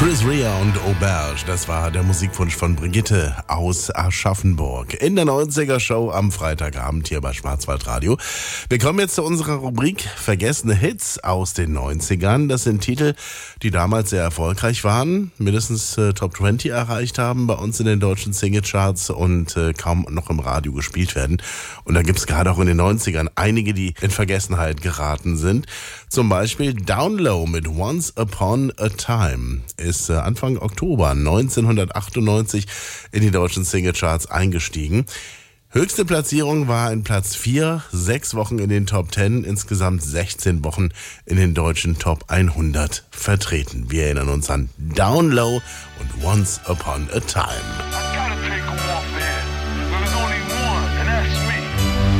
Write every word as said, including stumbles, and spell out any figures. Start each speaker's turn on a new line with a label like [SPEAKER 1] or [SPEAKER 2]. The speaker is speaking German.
[SPEAKER 1] Chris Rea und Auberge, das war der Musikwunsch von Brigitte aus Aschaffenburg in der neunziger-Show am Freitagabend hier bei Schwarzwaldradio. Wir kommen jetzt zu unserer Rubrik Vergessene Hits aus den neunzigern. Das sind Titel, die damals sehr erfolgreich waren, mindestens äh, Top zwanzig erreicht haben bei uns in den deutschen Singlecharts und äh, kaum noch im Radio gespielt werden. Und da gibt es gerade auch in den neunzigern einige, die in Vergessenheit geraten sind. Zum Beispiel Down Low mit Once Upon a Time ist äh, Anfang Oktober neunzehnhundertachtundneunzig in die deutschen Singlecharts eingestiegen. Höchste Platzierung war in Platz vier, sechs Wochen in den Top zehn, insgesamt sechzehn Wochen in den deutschen Top hundert vertreten. Wir erinnern uns an Down Low und Once Upon a Time.